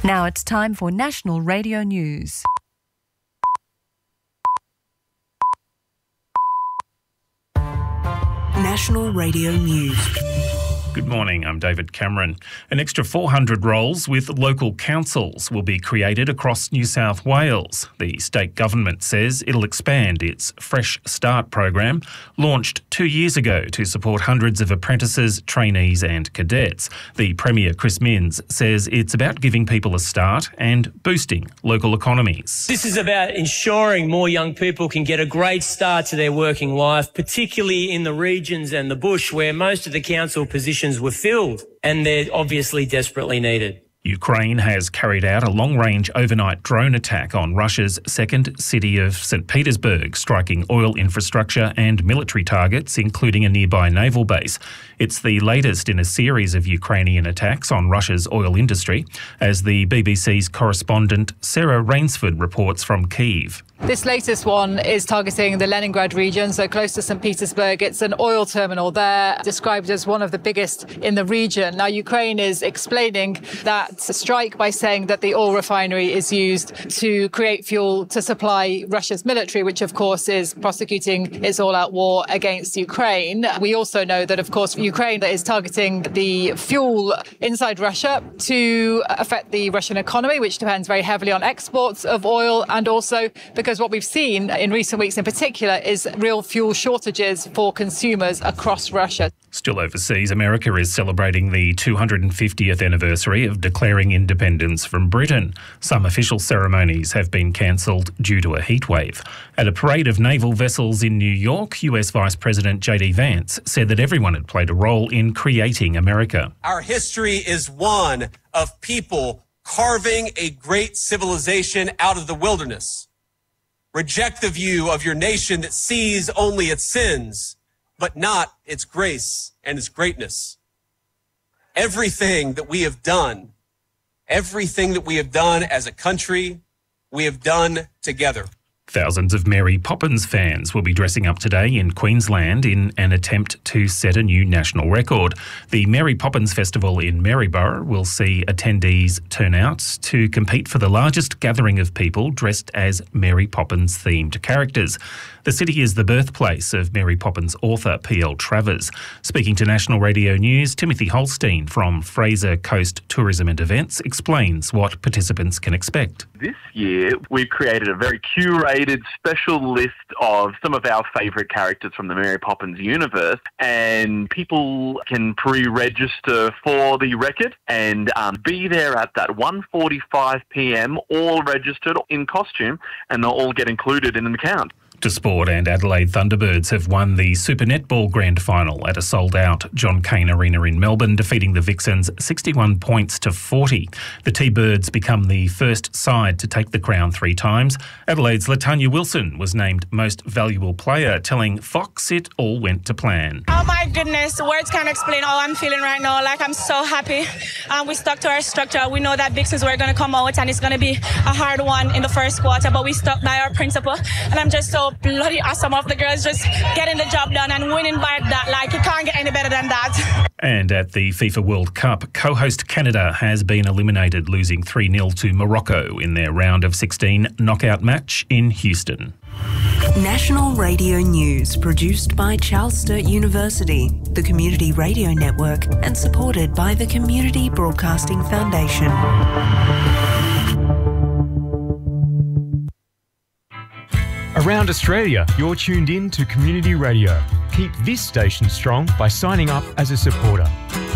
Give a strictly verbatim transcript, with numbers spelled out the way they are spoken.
Now it's time for National Radio News. National Radio News. Good morning, I'm David Cameron. An extra four hundred roles with local councils will be created across New South Wales. The state government says it'll expand its Fresh Start program, launched two years ago to support hundreds of apprentices, trainees and cadets. The Premier, Chris Minns, says it's about giving people a start and boosting local economies. This is about ensuring more young people can get a great start to their working life, particularly in the regions and the bush where most of the council positions were filled, and they're obviously desperately needed. Ukraine has carried out a long-range overnight drone attack on Russia's second city of Saint Petersburg, striking oil infrastructure and military targets, including a nearby naval base. It's the latest in a series of Ukrainian attacks on Russia's oil industry, as the B B C's correspondent Sarah Rainsford reports from Kyiv. This latest one is targeting the Leningrad region, so close to Saint Petersburg. It's an oil terminal there, described as one of the biggest in the region. Now, Ukraine is explaining that strike by saying that the oil refinery is used to create fuel to supply Russia's military, which, of course, is prosecuting its all-out war against Ukraine. We also know that, of course, Ukraine is targeting the fuel inside Russia to affect the Russian economy, which depends very heavily on exports of oil, and also because Because what we've seen in recent weeks in particular is real fuel shortages for consumers across Russia. Still overseas, America is celebrating the two hundred fiftieth anniversary of declaring independence from Britain. Some official ceremonies have been cancelled due to a heatwave. At a parade of naval vessels in New York, U S Vice President J D Vance said that everyone had played a role in creating America. Our history is one of people carving a great civilization out of the wilderness. Reject the view of your nation that sees only its sins, but not its grace and its greatness. Everything that we have done, everything that we have done as a country, we have done together. Thousands of Mary Poppins fans will be dressing up today in Queensland in an attempt to set a new national record. The Mary Poppins Festival in Maryborough will see attendees turn out to compete for the largest gathering of people dressed as Mary Poppins-themed characters. The city is the birthplace of Mary Poppins author P L Travers. Speaking to National Radio News, Timothy Holstein from Fraser Coast Tourism and Events explains what participants can expect. This year, we've created a very curated special list of some of our favourite characters from the Mary Poppins universe, and people can pre-register for the record and um, be there at that one forty-five p m, all registered in costume, and they'll all get included in the count. To sport, and Adelaide Thunderbirds have won the Super Netball Grand Final at a sold-out John Cain Arena in Melbourne, defeating the Vixens sixty-one points to forty. The T-Birds become the first side to take the crown three times. Adelaide's Latanya Wilson was named Most Valuable Player, telling Fox it all went to plan. Oh my goodness, words can't explain how I'm feeling right now. Like, I'm so happy. Um, we stuck to our structure. We know that Vixens were going to come out and it's going to be a hard one in the first quarter, but we stuck by our principle, and I'm just so bloody awesome of the girls just getting the job done and winning by that. Like, it can't get any better than that. And at the FIFA World Cup, co-host Canada has been eliminated, losing three nil to Morocco in their round of sixteen knockout match in Houston. National Radio News, produced by Charles Sturt University, the Community Radio Network, and supported by the Community Broadcasting Foundation. Around Australia, you're tuned in to Community Radio. Keep this station strong by signing up as a supporter.